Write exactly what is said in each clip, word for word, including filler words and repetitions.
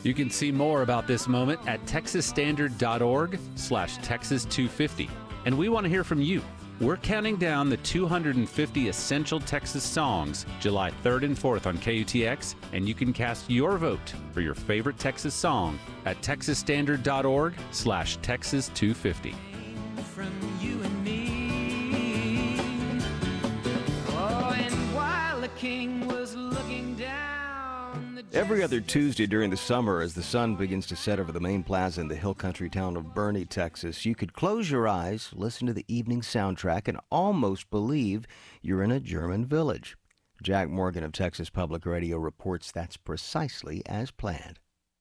You can see more about this moment at texasstandard.org slash Texas 250. And we want to hear from you. We're counting down the two hundred fifty Essential Texas Songs July third and fourth on K U T X, and you can cast your vote for your favorite Texas song at texasstandard.org slash Texas 250. From you and me. Oh, and while the king was looking down the Every other Tuesday during the summer, as the sun begins to set over the main plaza in the hill country town of Boerne, Texas, you could close your eyes, listen to the evening soundtrack, and almost believe you're in a German village. Jack Morgan of Texas Public Radio reports that's precisely as planned.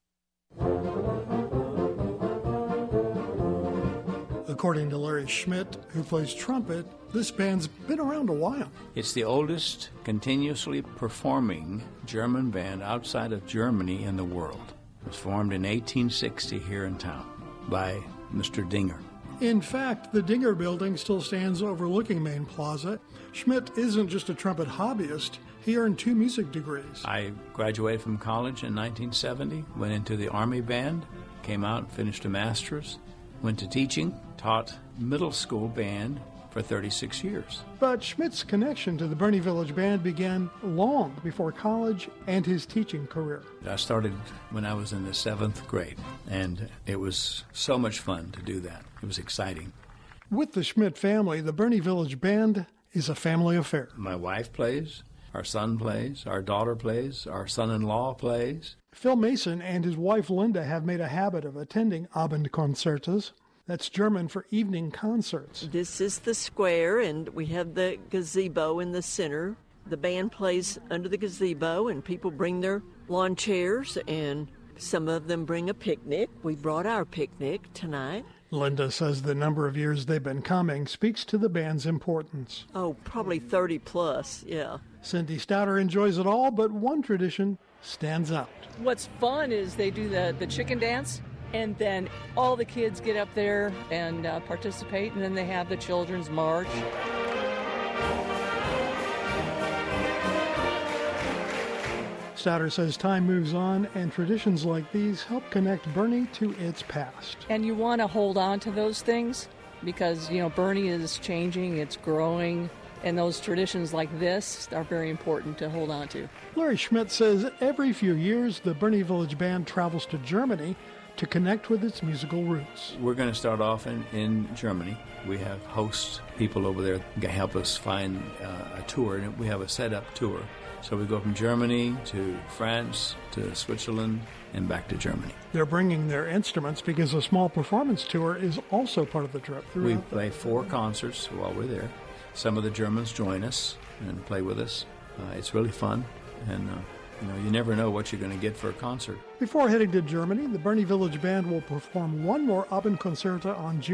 According to Larry Schmidt, who plays trumpet, this band's been around a while. It's the oldest continuously performing German band outside of Germany in the world. It was formed in eighteen sixty here in town by Mister Dinger. In fact, the Dinger building still stands overlooking Main Plaza. Schmidt isn't just a trumpet hobbyist. He earned two music degrees. I graduated from college in nineteen seventy, went into the Army band, came out and finished a master's, went to teaching, taught middle school band for thirty-six years. But Schmidt's connection to the Boerne Village Band began long before college and his teaching career. I started when I was in the seventh grade, and it was so much fun to do that. It was exciting. With the Schmidt family, the Boerne Village Band is a family affair. My wife plays, our son plays, our daughter plays, our son-in-law plays. Phil Mason and his wife Linda have made a habit of attending Abendkonzerte. That's German for evening concerts. This is the square, and we have the gazebo in the center. The band plays under the gazebo, and people bring their lawn chairs, and some of them bring a picnic. We brought our picnic tonight. Linda says the number of years they've been coming speaks to the band's importance. Oh, probably thirty plus, yeah. Cindy Stouter enjoys it all, but one tradition stands out. What's fun is they do the, the chicken dance, and then all the kids get up there and uh, participate, and then they have the children's march. Stouter says time moves on, and traditions like these help connect Boerne to its past. And you want to hold on to those things because, you know, Boerne is changing, it's growing, and those traditions like this are very important to hold on to. Larry Schmidt says every few years the Boerne Village Band travels to Germany to connect with its musical roots. We're going to start off in, in Germany. We have host people over there who can help us find uh, a tour, and we have a set-up tour. So we go from Germany to France to Switzerland and back to Germany. They're bringing their instruments because a small performance tour is also part of the trip. We play four concerts while we're there. Some of the Germans join us and play with us. Uh, it's really fun, and uh, you know, you never know what you're going to get for a concert. Before heading to Germany, the Boerne Village Band will perform one more Abendkonzerte on June